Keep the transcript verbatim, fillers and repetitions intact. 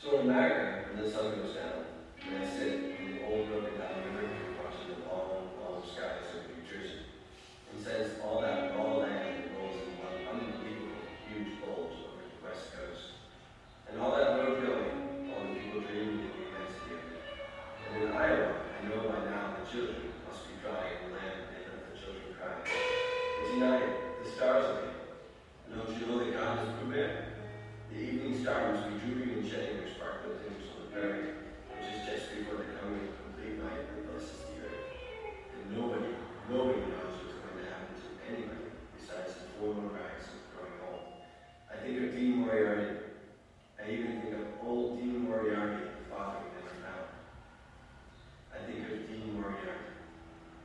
So in America, when the sun goes down, and I sit on the old broken down river watching the long, long skies over New Jersey, and since all that raw